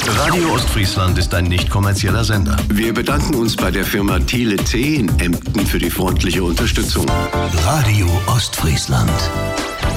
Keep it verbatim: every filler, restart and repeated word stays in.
Radio Ostfriesland ist ein nicht kommerzieller Sender. Wir bedanken uns bei der Firma Tele C in Emden für die freundliche Unterstützung. Radio Ostfriesland.